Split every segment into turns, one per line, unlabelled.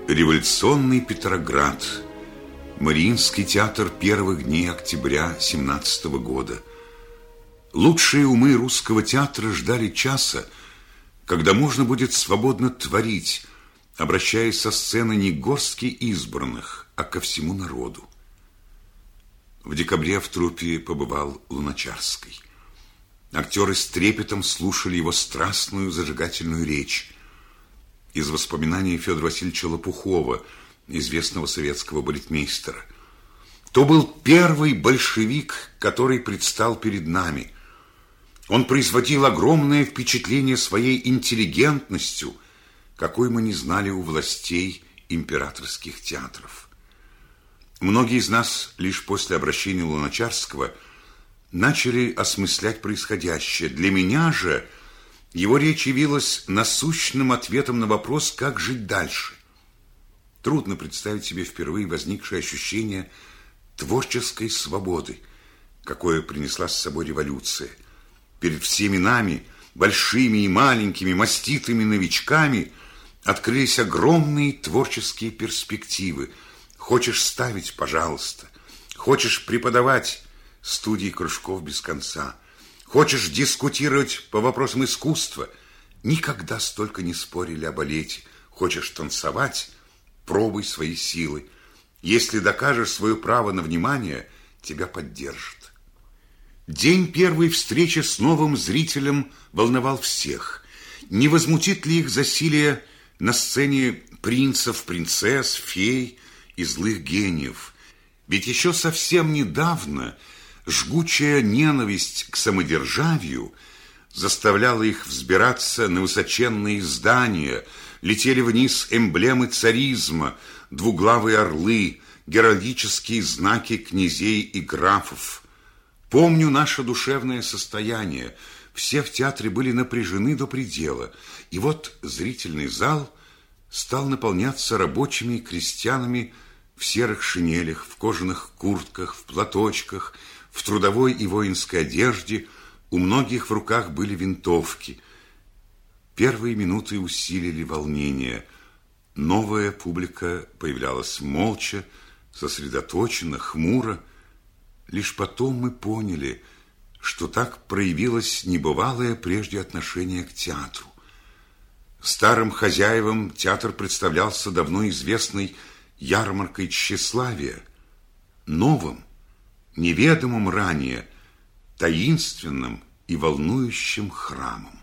Революционный Петроград. Мариинский театр первых дней октября 17 года. Лучшие умы русского театра ждали часа, когда можно будет свободно творить, обращаясь со сцены не к горстке избранных, а ко всему народу. В декабре в труппе побывал Луначарский. Актеры с трепетом слушали его страстную зажигательную речь. Из воспоминаний Федора Васильевича Лопухова, известного советского балетмейстера. То был первый большевик, который предстал перед нами. Он производил огромное впечатление своей интеллигентностью, какой мы не знали у властей императорских театров. Многие из нас лишь после обращения Луначарского начали осмыслять происходящее. Для меня же его речь явилась насущным ответом на вопрос, как жить дальше. Трудно представить себе впервые возникшее ощущение творческой свободы, какое принесла с собой революция. Перед всеми нами, большими и маленькими, маститыми новичками, открылись огромные творческие перспективы. Хочешь ставить, пожалуйста. Хочешь преподавать, студии кружков без конца. Хочешь дискутировать по вопросам искусства? Никогда столько не спорили о балете. Хочешь танцевать? Пробуй свои силы. Если докажешь свое право на внимание, тебя поддержат. День первой встречи с новым зрителем волновал всех. Не возмутит ли их засилие на сцене принцев, принцесс, фей и злых гениев? Ведь еще совсем недавно жгучая ненависть к самодержавию заставляла их взбираться на высоченные здания, летели вниз эмблемы царизма, двуглавые орлы, геральдические знаки князей и графов. Помню наше душевное состояние. Все в театре были напряжены до предела. И вот зрительный зал стал наполняться рабочими и крестьянами в серых шинелях, в кожаных куртках, в платочках, в трудовой и воинской одежде. У многих в руках были винтовки. Первые минуты усилили волнение. Новая публика появлялась молча, сосредоточенно, хмуро. Лишь потом мы поняли, что так проявилось небывалое прежде отношение к театру. Старым хозяевам театр представлялся давно известной ярмаркой тщеславия. Новым, неведомым ранее, таинственным и волнующим храмом.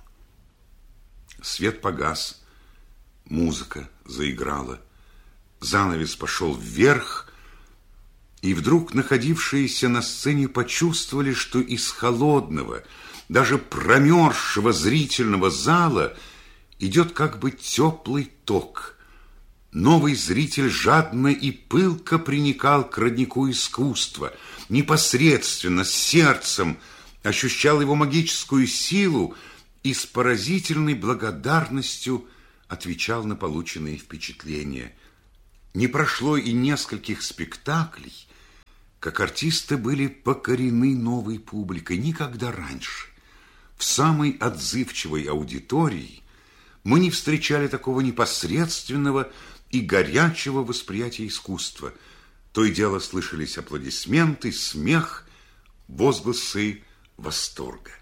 Свет погас, музыка заиграла, занавес пошел вверх, и вдруг находившиеся на сцене почувствовали, что из холодного, даже промерзшего зрительного зала идет как бы теплый ток. Новый зритель жадно и пылко приникал к роднику искусства, непосредственно, с сердцем ощущал его магическую силу и с поразительной благодарностью отвечал на полученные впечатления. Не прошло и нескольких спектаклей, как артисты были покорены новой публикой. Никогда раньше в самой отзывчивой аудитории мы не встречали такого непосредственного и горячего восприятия искусства. То и дело слышались аплодисменты, смех, возгласы восторга.